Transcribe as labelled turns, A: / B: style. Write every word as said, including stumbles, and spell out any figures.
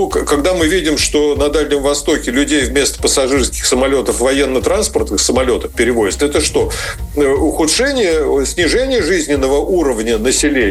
A: Ну, когда мы видим, что на Дальнем Востоке людей вместо пассажирских самолетов военно-транспортных самолетов перевозят, это что? Ухудшение, снижение жизненного уровня населения?